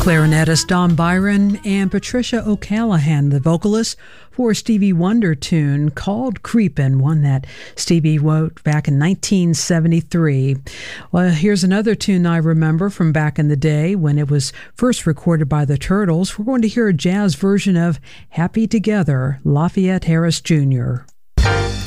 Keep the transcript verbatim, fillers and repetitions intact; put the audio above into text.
clarinetist Don Byron and Patricia O'Callaghan, the vocalist for a Stevie Wonder tune called Creepin', one that Stevie wrote back in nineteen seventy-three. Well, here's another tune I remember from back in the day when it was first recorded by the Turtles. We're going to hear a jazz version of Happy Together, Lafayette Harris Junior